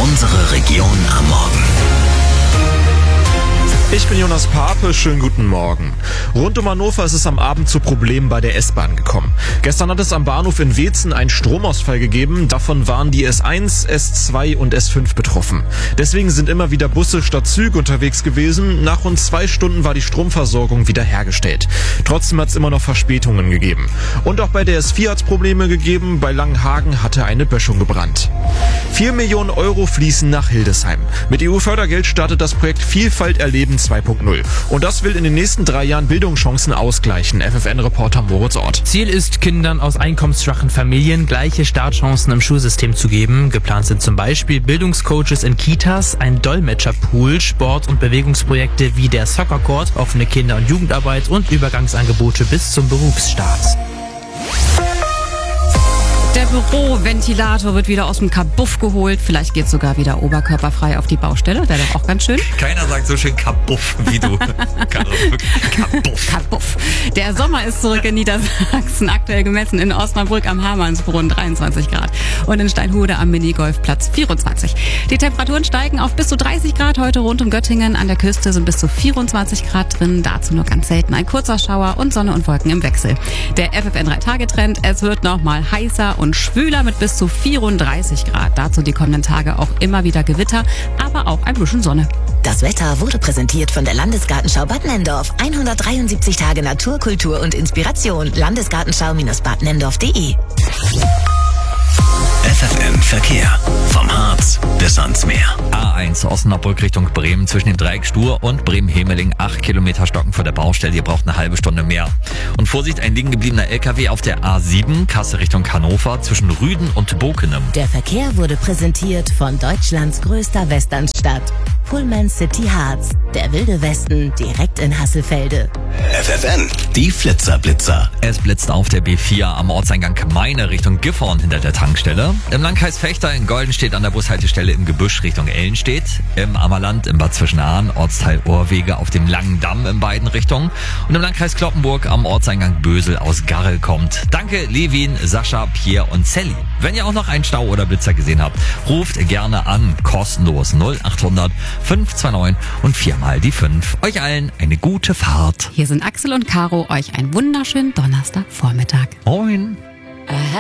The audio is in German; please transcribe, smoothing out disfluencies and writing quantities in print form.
Unsere Region am Morgen. Ich bin Jonas Pape, schönen guten Morgen. Rund um Hannover ist es am Abend zu Problemen bei der S-Bahn gekommen. Gestern hat es am Bahnhof in Weetzen einen Stromausfall gegeben. Davon waren die S1, S2 und S5 betroffen. Deswegen sind immer wieder Busse statt Züge unterwegs gewesen. Nach rund 2 Stunden war die Stromversorgung wiederhergestellt. Trotzdem hat es immer noch Verspätungen gegeben. Und auch bei der S4 hat es Probleme gegeben. Bei Langenhagen hatte eine Böschung gebrannt. 4 Millionen Euro fließen nach Hildesheim. Mit EU-Fördergeld startet das Projekt Vielfalt erleben 2.0. Und das will in den nächsten 3 Jahren Bildungschancen ausgleichen. FFN-Reporter Moritz Ort. Ziel ist, Kindern aus einkommensschwachen Familien gleiche Startchancen im Schulsystem zu geben. Geplant sind zum Beispiel Bildungscoaches in Kitas, ein Dolmetscherpool, Sport- und Bewegungsprojekte wie der Soccer Court, offene Kinder- und Jugendarbeit und Übergangsangebote bis zum Berufsstart. Der Büroventilator wird wieder aus dem Kabuff geholt. Vielleicht geht sogar wieder oberkörperfrei auf die Baustelle. Wäre doch auch ganz schön. Keiner sagt so schön Kabuff wie du. Kabuff. Kabuff. Der Sommer ist zurück in Niedersachsen. Aktuell gemessen in Osnabrück am Hamannsbrunn 23 Grad. Und in Steinhude am Minigolfplatz 24. Die Temperaturen steigen auf bis zu 30 Grad heute rund um Göttingen. An der Küste sind bis zu 24 Grad drin. Dazu nur ganz selten ein kurzer Schauer und Sonne und Wolken im Wechsel. Der FFN 3-Tage-Trend. Es wird noch mal heißer und schwüler mit bis zu 34 Grad. Dazu die kommenden Tage auch immer wieder Gewitter, aber auch ein bisschen Sonne. Das Wetter wurde präsentiert von der Landesgartenschau Bad Nenndorf. 173 Tage Natur, Kultur und Inspiration. Landesgartenschau-badnenndorf.de. FFN Verkehr. Vom Harz bis ans Meer. A1 Osnabrück Richtung Bremen zwischen dem Dreieck Stur und Bremen-Hemeling. 8 Kilometer stocken vor der Baustelle. Ihr braucht eine halbe Stunde mehr. Und Vorsicht, ein liegen gebliebener LKW auf der A7, Kassel Richtung Hannover zwischen Rüden und Bokenem. Der Verkehr wurde präsentiert von Deutschlands größter Westernstadt. Pullman City Harz. Der wilde Westen direkt in Hasselfelde. FFN, die Flitzer-Blitzer. Es blitzt auf der B4 am Ortseingang Meine Richtung Gifhorn hinter der Tankstelle. Im Landkreis Vechta in Goldenstedt an der Bushaltestelle im Gebüsch Richtung Ellenstedt. Im Ammerland im Bad Zwischenahn, Ortsteil Ohrwege auf dem Langen Damm in beiden Richtungen. Und im Landkreis Cloppenburg am Ortseingang Bösel aus Garrel kommt. Danke Levin, Sascha, Pierre und Sally. Wenn ihr auch noch einen Stau oder Blitzer gesehen habt, ruft gerne an. Kostenlos 0800 529 und 4 mal die 5. Euch allen eine gute Fahrt. Hier sind Axel und Caro. Euch einen wunderschönen Donnerstagvormittag. Moin.